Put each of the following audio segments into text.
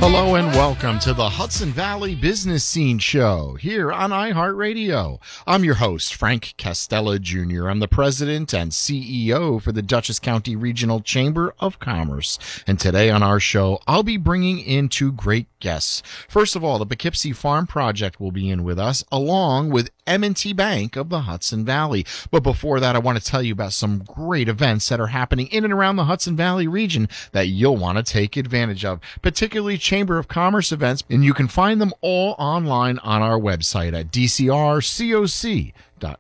Hello and welcome to the Hudson Valley Business Scene Show here on iHeartRadio. I'm your host, Frank Castella Jr. I'm the president and CEO for the Dutchess County Regional Chamber of Commerce. And today on our show, I'll be bringing in two great guests. First of all, the Poughkeepsie Farm Project will be in with us, along with M&T Bank of the Hudson Valley. But before that, I want to tell you about some great events that are happening in and around the Hudson Valley region that you'll want to take advantage of, particularly Chamber of Commerce events, and you can find them all online on our website at dcrcoc.org.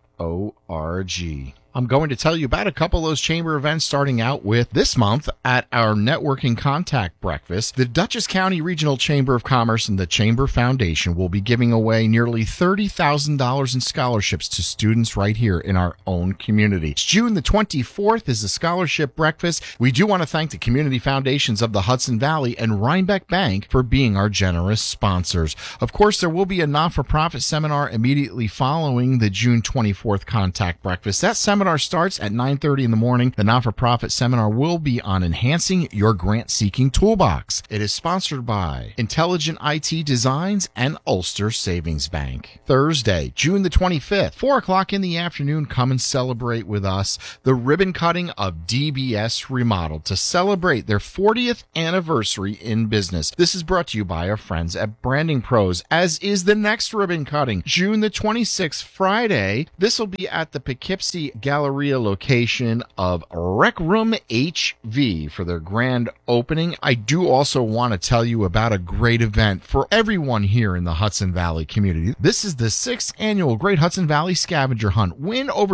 I'm going to tell you about a couple of those chamber events, starting out with this month at our Networking Contact Breakfast. The Dutchess County Regional Chamber of Commerce and the Chamber Foundation will be giving away nearly $30,000 in scholarships to students right here in our own community. June the 24th is the Scholarship Breakfast. We do want to thank the community foundations of the Hudson Valley and Rhinebeck Bank for being our generous sponsors. Of course, there will be a not-for-profit seminar immediately following the June 24th Contact Breakfast. That seminar starts at 9:30 in the morning. The not-for-profit seminar will be on enhancing your grant-seeking toolbox. It is sponsored by Intelligent IT Designs and Ulster Savings Bank. Thursday, June the 25th, 4 o'clock in the afternoon, come and celebrate with us the ribbon cutting of DBS Remodel to celebrate their 40th anniversary in business. This is brought to you by our friends at Branding Pros, as is the next ribbon cutting, June the 26th, Friday. This will be at the Poughkeepsie Galleria location of Rec Room HV for their grand opening. I do also want to tell you about a great event for everyone here in the Hudson Valley community. This is the 6th annual Great Hudson Valley Scavenger Hunt. Win over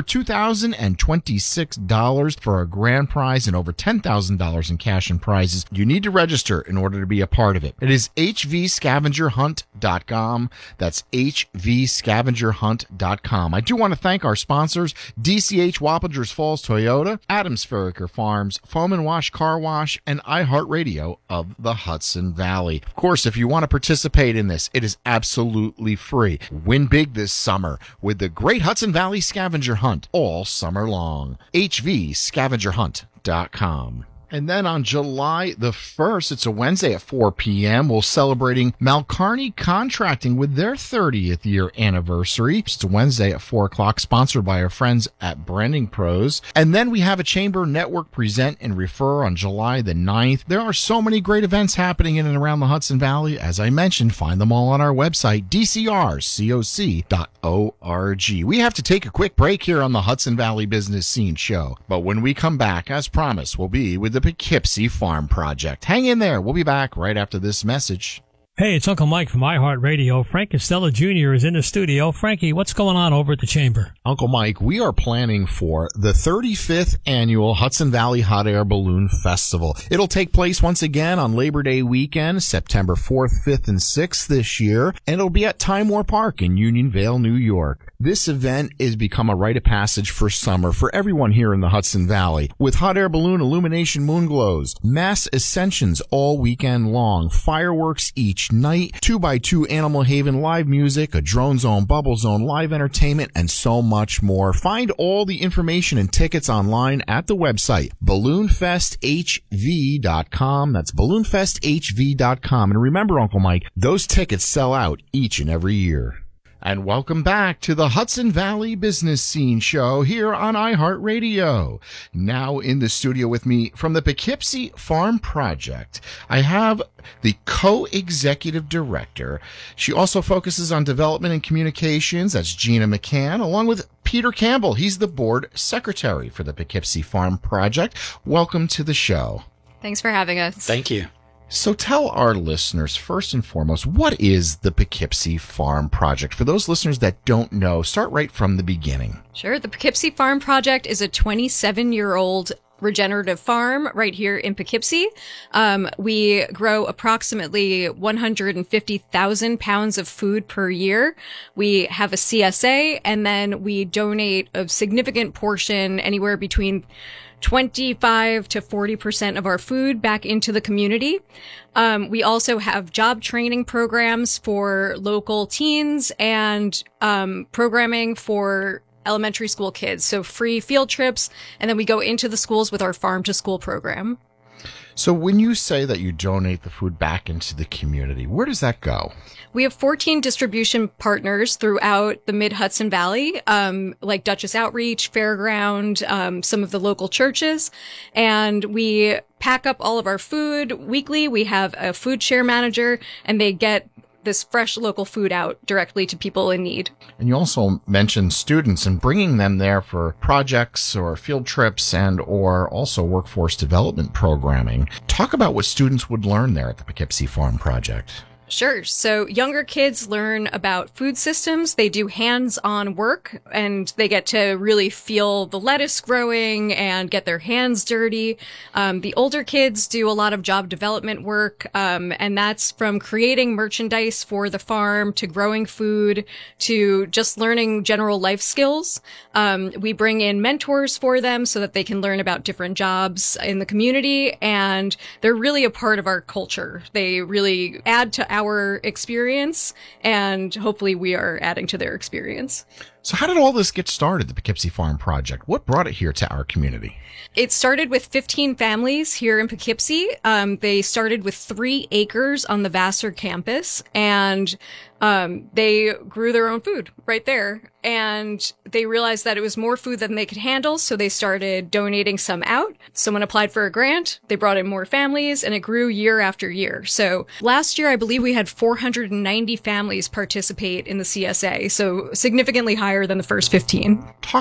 $2,026 for a grand prize and over $10,000 in cash and prizes. You need to register in order to be a part of it. It is hvscavengerhunt.com. That's hvscavengerhunt.com. I do want to thank our sponsors, DCH Wappingers Falls Toyota, Adams Ferricker Farms, Foam and Wash Car Wash, and iHeartRadio of the Hudson Valley. Of course, if you want to participate in this, it is absolutely free. Win big this summer with the Great Hudson Valley Scavenger Hunt all summer long. hvscavengerhunt.com. And then on July the 1st, it's a Wednesday at 4 p.m., we're celebrating Malcarney Contracting with their 30th year anniversary. It's a Wednesday at 4 o'clock, sponsored by our friends at Branding Pros. And then we have a Chamber Network Present and Refer on July the 9th. There are so many great events happening in and around the Hudson Valley. As I mentioned, find them all on our website, dcrcoc.org. We have to take a quick break here on the Hudson Valley Business Scene Show. But when we come back, as promised, we'll be with the Poughkeepsie Farm Project. Hang in there. We'll be back right after this message. Hey, it's Uncle Mike from iHeartRadio. Frank Costello Jr. is in the studio. Frankie, what's going on over at the Chamber? Uncle Mike, we are planning for the 35th annual Hudson Valley Hot Air Balloon Festival. It'll take place once again on Labor Day weekend, September 4th, 5th, and 6th this year, and it'll be at Time War Park in Unionvale, New York. This event has become a rite of passage for summer for everyone here in the Hudson Valley, with hot air balloon illumination moon glows, mass ascensions all weekend long, fireworks each night, 2x2 Animal Haven live music, a drone zone, bubble zone, live entertainment, and so much more. Find all the information and tickets online at the website, balloonfesthv.com. That's balloonfesthv.com. And remember, Uncle Mike, those tickets sell out each and every year. And welcome back to the Hudson Valley Business Scene Show here on iHeartRadio. Now in the studio with me from the Poughkeepsie Farm Project, I have the co-executive director. She also focuses on development and communications. That's Gina McCann, along with Peter Campbell. He's the board secretary for the Poughkeepsie Farm Project. Welcome to the show. Thanks for having us. Thank you. So tell our listeners, first and foremost, what is the Poughkeepsie Farm Project? For those listeners that don't know, start right from the beginning. Sure. The Poughkeepsie Farm Project is a 27-year-old regenerative farm right here in Poughkeepsie. We grow approximately 150,000 pounds of food per year. We have a CSA, and then we donate a significant portion, anywhere between 25 to 40% of our food back into the community. We also have job training programs for local teens and programming for elementary school kids. So free field trips. And then we go into the schools with our farm to school program. So when you say that you donate the food back into the community, where does that go? We have 14 distribution partners throughout the Mid-Hudson Valley, like Dutchess Outreach, Fairground, some of the local churches. And we pack up all of our food weekly. We have a food share manager, and they get this fresh local food out directly to people in need. And you also mentioned students and bringing them there for projects or field trips and or also workforce development programming. Talk about what students would learn there at the Poughkeepsie Farm Project. Sure. So younger kids learn about food systems. They do hands-on work, and they get to really feel the lettuce growing and get their hands dirty. The older kids do a lot of job development work, and that's from creating merchandise for the farm to growing food to just learning general life skills. We bring in mentors for them so that they can learn about different jobs in the community, and they're really a part of our culture. They really add to our experience, and hopefully we are adding to their experience. So how did all this get started, the Poughkeepsie Farm Project? What brought it here to our community? It started with 15 families here in Poughkeepsie. They started with 3 acres on the Vassar campus, and they grew their own food right there. And they realized that it was more food than they could handle, so they started donating some out. Someone applied for a grant. They brought in more families, and it grew year after year. So last year, I believe we had 490 families participate in the CSA, so significantly higher than the first 15. Talk